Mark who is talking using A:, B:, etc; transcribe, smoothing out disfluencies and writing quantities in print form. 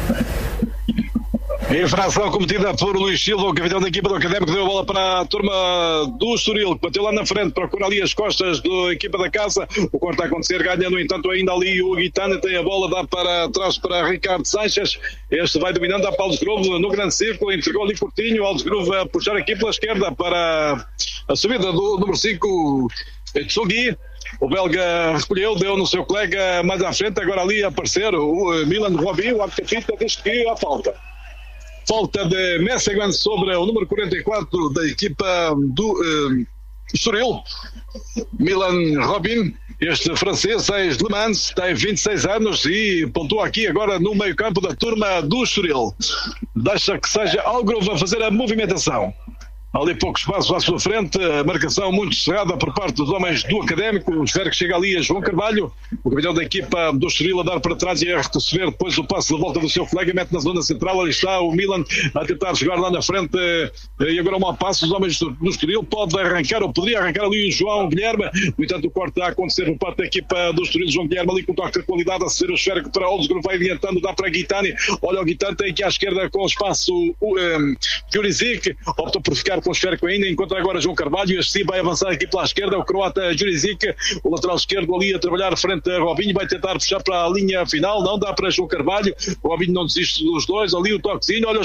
A: Infração cometida por Luís Silva, o capitão da equipa do Académico, deu a bola para a turma do Estoril, que bateu lá na frente, procura ali as costas da equipa da casa. O corte a acontecer, ganha no entanto ainda ali o Guitana, tem a bola, dá para trás para Ricardo Sanches. Este vai dominando, dá para Alves Grove no grande círculo, entregou ali curtinho, Alves Grove a puxar aqui pela esquerda para a subida do número 5, Tsugui. O belga recolheu, deu no seu colega mais à frente, agora ali a aparecer o Milan Robin, o capitão diz que há falta. Falta de Messegan sobre o número 44 da equipa do Estoril. Milan Robin, este francês, ex-Le Mans, tem 26 anos e pontua aqui agora no meio campo da turma do Estoril. Deixa que seja Algrove a fazer a movimentação. Ali pouco espaço à sua frente, a marcação muito cerrada por parte dos homens do Académico. Espero que chegue ali a João Carvalho, o capitão da equipa do Estoril, a dar para trás e a receber depois o passe de volta do seu colega, mete na zona central. Ali está o Milan a tentar jogar lá na frente e agora um mau passo. Os homens do Estoril pode arrancar, ou poderia arrancar ali o João Guilherme. No entanto, o corte a acontecer por parte da equipa do Estoril. João Guilherme ali com toque de qualidade a ser o esférico para Olds, vai adiantando, dá para Guitani. Olha o Guitani, tem aqui à esquerda com o espaço o Jurisic, opta por ficar com o esférico ainda, encontra agora João Carvalho, este sim vai avançar aqui pela esquerda, o croata Jurisic, o lateral esquerdo ali a trabalhar frente a Robinho, vai tentar puxar para a linha final, não dá para João Carvalho, o Robinho não desiste dos dois, ali o toquezinho, olha